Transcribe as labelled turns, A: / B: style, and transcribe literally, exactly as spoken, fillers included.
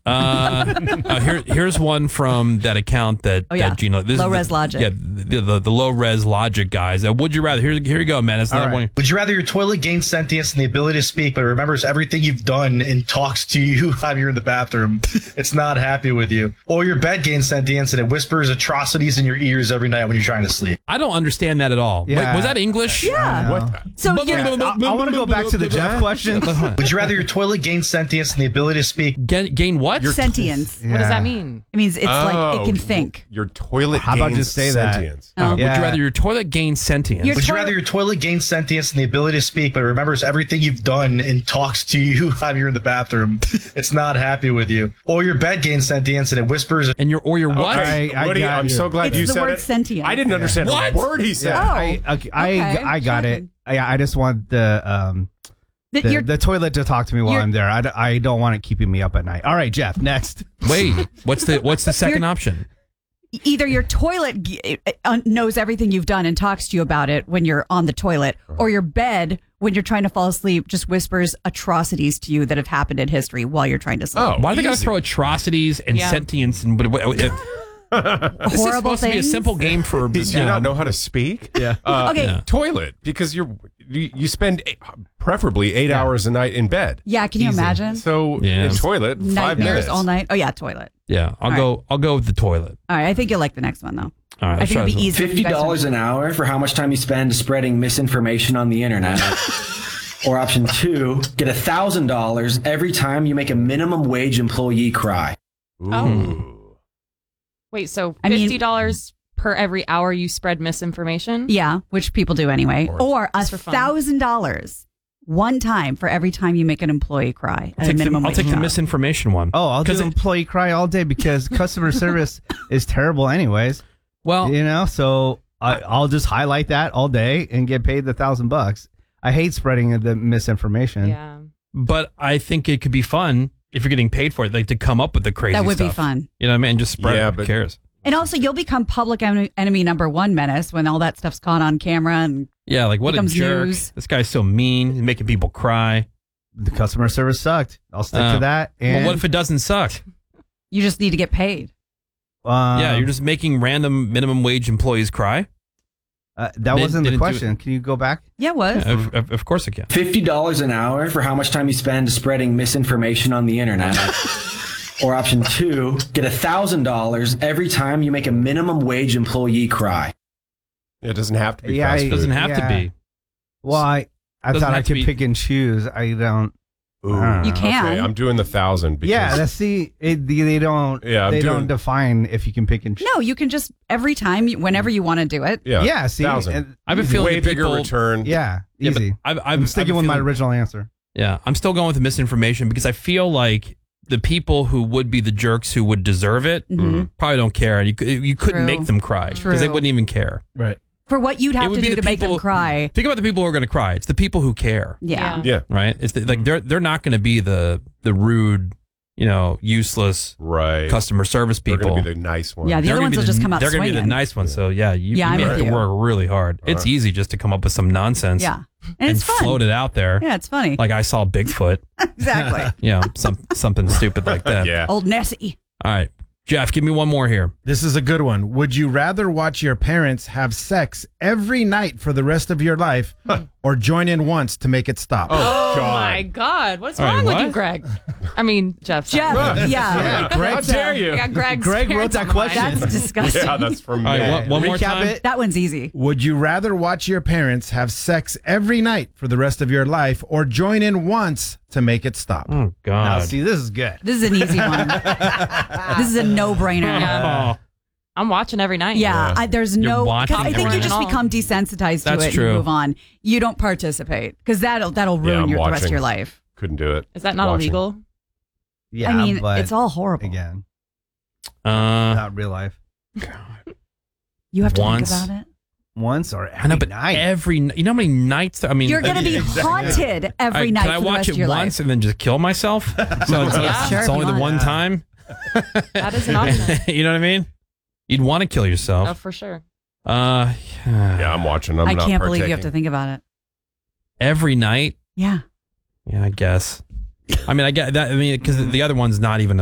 A: Uh, uh, here, here's one from that account that,
B: Oh, yeah.
A: that Gina. This
B: Low
A: is
B: Res
A: the,
B: Logic.
A: Yeah, the, the, the low res logic guys. Uh, would you rather? Here, here you go, man. That's another
C: All right.
A: one.
C: Would you rather your toilet gain sentience and the ability to speak, but it remembers everything you've done and talks to you while you're in the bathroom? It's not happy with you. Or your bed gains sentience and it whispers atrocities in your ears every night when you're trying to sleep.
A: I don't understand that at all.
C: Yeah.
A: Wait, was that English?
B: Yeah.
C: What?
B: So you're,
C: I, I want to go back to the Jeff question. Would you rather your toilet gain sentience and the ability to speak?
A: Gain, gain what?
B: sentience.
D: What does that mean?
B: It means it's like it
E: Oh,
B: can think.
E: Your toilet
C: How about
E: gains
C: just say that?
E: sentience.
B: Oh.
A: Would you rather your toilet gain sentience?
B: Your
C: Would you
B: toilet-
C: rather your toilet gain sentience and the ability to speak, but it remembers everything you've done and talks to you while you're in the bathroom? It's not happy with you. Or your bed gains sentience and it whispers.
A: And your or your what?
E: Okay,
C: I- I
E: Woody,
C: got
E: I'm
C: you.
E: so glad
B: It's
E: you
B: the
E: said
B: word
E: it.
B: sentient.
E: I didn't understand
A: What?
E: the word he said.
C: Yeah,
B: Oh.
C: I, okay, I,
B: Okay,
C: I got it.
B: checking.
C: I, I just want the um
B: That
C: the,
B: you're-
C: the toilet to talk to me while
B: you're-
C: I'm there. I, d- I don't want it keeping me up at night. All right, Jeff, next.
A: Wait, what's the what's the second
B: You're-
A: option?
B: either your toilet g- uh, knows everything you've done and talks to you about it when you're on the toilet, or your bed, when you're trying to fall asleep, just whispers atrocities to you that have happened in history while you're trying to sleep.
E: Oh,
A: Why do they gotta
E: easy.
A: throw atrocities and
D: Yeah.
A: sentience and but what? This is
B: Horrible
A: supposed to be a
B: things?
A: simple game for.
E: Did you not know how to speak?
C: Yeah.
E: Uh,
B: Okay.
A: Yeah.
E: Toilet, because you're you, you spend eight, preferably eight hours a night in bed.
B: Yeah, can you
C: Easy.
B: imagine?
E: So
A: Yeah.
E: in toilet, five
B: Nightmares
E: minutes.
B: all night. Oh yeah, toilet.
A: Yeah, I'll
B: All
A: go. I'll go with the toilet.
B: All right, I think you'll like the next one though.
A: All right,
B: I
A: let's
B: think
A: try
B: it'd be
A: this one.
B: easy.
F: Fifty dollars an hour for how much time you spend spreading misinformation on the internet. Or option two, get a thousand dollars every time you make a minimum wage employee cry.
E: Ooh.
D: Wait, so
B: I mean-
D: fifty dollars per every hour you spread misinformation?
B: Yeah, which people do anyway.
E: Or-
B: Or a
D: Just for fun.
B: thousand dollars one time for every time you make an employee cry.
A: I'll
B: at a
A: take, the,
B: minimum
A: I'll
B: wage
A: take the
B: job.
A: misinformation one.
C: Oh, I'll do
A: 'Cause it-
C: employee cry all day because customer service is terrible anyways.
A: well,
C: You know, so I, I'll just highlight that all day and get paid the thousand bucks. I hate spreading the misinformation.
D: Yeah.
A: but I think it could be fun if you're getting paid for it, like to come up with the crazy.
B: That would be
A: stuff.
B: fun.
A: You know what I mean? Just spread.
E: Yeah,
A: it. Who
E: but-
A: cares?
B: And also, you'll become public enemy, enemy number one menace when all that stuff's caught on camera. And
A: Yeah, like what a
B: Becomes
A: jerk.
B: news.
A: This guy's so mean. He's making people cry.
C: The customer service sucked. I'll stick
A: Uh,
C: to that. And
A: Well, what if it doesn't suck?
B: you just need to get paid.
C: um,
A: yeah, you're just making random minimum wage employees cry.
C: uh, that
A: They
C: wasn't the
A: didn't do
C: question. Can you go back?
B: Yeah, it was.
A: Yeah, of, of, of course it can.
F: Fifty dollars an hour for how much time you spend spreading misinformation on the internet. Or option two, get a thousand dollars every time you make a minimum wage employee cry.
E: It doesn't have to be
C: Yeah,
E: fast
C: I-
A: It doesn't
E: food.
A: have
C: Yeah.
A: to be.
C: Well, I, I
A: Doesn't
C: thought I
A: have to
C: could
A: be-
C: pick and choose. I don't.
E: Ooh,
C: Uh,
B: You can.
E: Okay, I'm doing the thousand. Because,
C: Yeah, let's see. It, they they don't.
E: Yeah, I'm
C: they
E: doing-
C: don't define if you can pick and choose.
B: No, you can just every time, you- whenever you want to do it.
E: yeah,
C: Yeah, see,
E: thousand.
C: and-
A: I have a feeling
E: way
A: that
E: bigger
A: people-
E: return.
C: Yeah,
A: Yeah, but
C: easy.
A: I've, I've,
C: I'm sticking
A: I have a
C: with my
A: feeling-
C: original answer.
A: Yeah, I'm still going with the misinformation because I feel like the people who would be the jerks who would deserve it
B: Mhm.
A: probably don't care. You, cou- you couldn't
B: True.
A: make them cry because they
B: True.
A: wouldn't even care.
C: Right.
B: For what you'd
A: It
B: have
A: would
B: to
A: be
B: do
A: the
B: to make them
A: people-
B: cry.
A: Think about the people who are going to cry. It's the people who care,
B: Yeah.
E: Yeah,
A: right? It's the, like they're they're not going to be the the rude, you know, useless
E: right.
A: customer service
E: They're
A: people.
E: going to be the nice ones.
B: Yeah, the
A: They're
B: other
A: gonna
B: ones
A: be
B: will
A: the-
B: just come out
A: They're gonna be the
B: swinging.
A: nice ones. So yeah, you,
B: Yeah,
A: you
B: I'm
A: may
B: with
A: have to
B: you.
A: work really hard. It's
E: right.
A: easy just to come up with some nonsense.
B: Yeah. And it's fun.
A: float it out there.
B: Yeah, it's funny.
A: Like I saw Bigfoot.
B: Exactly.
A: You know, some something stupid like that.
E: Yeah.
B: Old Nessie.
A: All right, Jeff, give me one more here.
G: This is a good one. Would you rather watch your parents have sex every night for the rest of your life or join in once to make it stop?
E: Oh,
D: Oh
E: God.
D: my God. What's
A: All right,
D: wrong with
A: what?
D: you, Greg? I mean, Jeff. sorry.
B: Jeff. Yeah.
E: How dare you?
D: I got Greg's
C: Greg wrote
D: parents
C: that
D: on the line.
C: question.
B: That's disgusting.
E: Yeah, that's from
A: All
E: me.
A: right, one, one more
C: Recap
A: time.
C: it.
B: That one's easy.
G: Would you rather watch your parents have sex every night for the rest of your life or join in once to make it stop?
A: Oh
C: Now,
A: God.
C: see, this is good.
B: This is an easy one. This is a no-brainer.
D: Yeah.
A: Oh,
D: I'm watching every night.
B: Yeah,
A: Yeah.
B: I, there's
A: You're
B: no.
A: watching
B: 'cause I think
D: every
B: you just
D: night.
B: become desensitized to
A: That's
B: it
A: true.
B: and move on. You don't participate because that'll that'll
E: Yeah,
B: ruin
E: I'm
B: your, the rest of
E: watching.
B: your life.
E: Couldn't do it.
D: Is that not
E: Watching.
D: illegal?
C: Yeah,
B: I mean,
C: but
B: it's all horrible.
C: again,
A: uh,
C: not real life.
B: You have to
A: Once.
B: think about it.
C: Once or
A: I know,
C: every
A: but
C: night.
A: every n- you know how many nights? I mean,
B: You're going to be
C: Exactly.
B: haunted every
A: I-
B: night
A: Can I
B: for the
A: watch
B: rest
A: it
B: of your
A: once
B: life.
A: and then just kill myself? So it's,
D: Yeah.
A: it's
B: Sure, if
A: only
B: you
A: the
B: want.
A: one time.
D: That is an option.
A: You know what I mean? You'd want to kill yourself.
D: Oh, for sure.
A: Uh,
E: Yeah, I'm watching. I'm
B: I
E: not
B: can't believe you have to
E: partaking.
B: think about it.
A: every night.
B: Yeah.
A: Yeah, I guess. I mean, I get that. I mean, because the other one's not even